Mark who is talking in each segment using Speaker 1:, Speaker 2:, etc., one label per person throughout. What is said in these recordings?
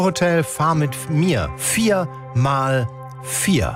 Speaker 1: Hotel, fahr mit mir. 4x4.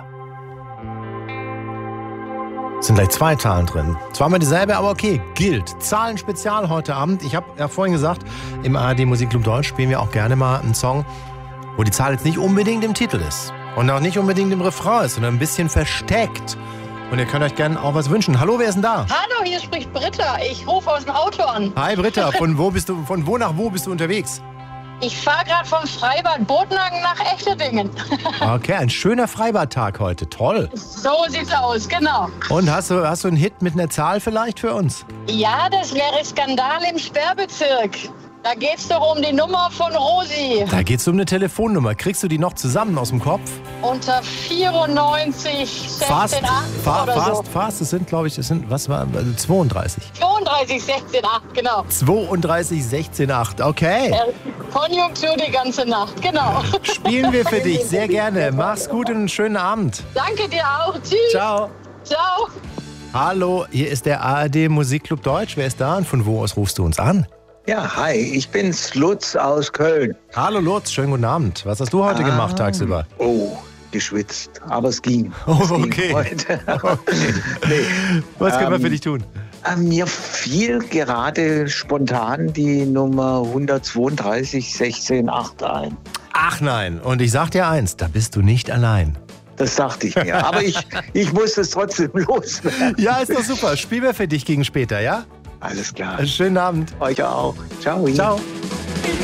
Speaker 1: Sind gleich 2 Zahlen drin. Zweimal dieselbe, aber okay, gilt. Zahlenspezial heute Abend. Ich habe ja vorhin gesagt, im ARD Musikclub Deutsch spielen wir auch gerne mal einen Song, wo die Zahl jetzt nicht unbedingt im Titel ist. Und auch nicht unbedingt im Refrain ist, sondern ein bisschen versteckt. Und ihr könnt euch gerne auch was wünschen. Hallo, wer ist denn da?
Speaker 2: Hallo, hier spricht Britta. Ich rufe aus dem Auto an.
Speaker 1: Hi Britta, von wo nach wo bist du unterwegs?
Speaker 2: Ich fahre gerade vom Freibad Bodnagen nach Echterdingen.
Speaker 1: Okay, ein schöner Freibadtag heute. Toll.
Speaker 2: So sieht's aus, genau.
Speaker 1: Und hast du einen Hit mit einer Zahl vielleicht für uns?
Speaker 2: Ja, das wäre Skandal im Sperrbezirk. Da geht's doch um die Nummer von Rosi.
Speaker 1: Da geht's um eine Telefonnummer. Kriegst du die noch zusammen aus dem Kopf?
Speaker 2: Unter 94 16 8 oder so.
Speaker 1: Fast. Es sind, glaube ich, was war 32.
Speaker 2: 32 16 8, genau.
Speaker 1: 32 16 8, okay.
Speaker 2: Konjunktur die ganze Nacht, genau.
Speaker 1: Spielen wir für dich, sehr gerne. Mach's gut und einen schönen Abend.
Speaker 2: Danke dir auch. Tschüss.
Speaker 1: Ciao.
Speaker 2: Ciao.
Speaker 1: Hallo, hier ist der ARD Musikclub Deutsch. Wer ist da und von wo aus rufst du uns an?
Speaker 3: Ja, hi, ich bin's, Lutz aus Köln.
Speaker 1: Hallo Lutz, schönen guten Abend. Was hast du heute gemacht tagsüber?
Speaker 3: Oh, geschwitzt, aber es ging.
Speaker 1: Oh,
Speaker 3: Es ging
Speaker 1: okay.
Speaker 3: heute.
Speaker 1: Okay.
Speaker 3: Nee.
Speaker 1: Was können wir für dich tun?
Speaker 3: Mir fiel gerade spontan die Nummer 132 16 8 ein.
Speaker 1: Ach nein, und ich sag dir eins, da bist du nicht allein.
Speaker 3: Das dachte ich mir, aber ich muss es trotzdem loswerden.
Speaker 1: Ja, ist doch super. Spielen wir für dich gegen später, ja?
Speaker 3: Alles klar.
Speaker 1: Schönen Abend.
Speaker 3: Euch auch. Ciao.
Speaker 1: Ciao.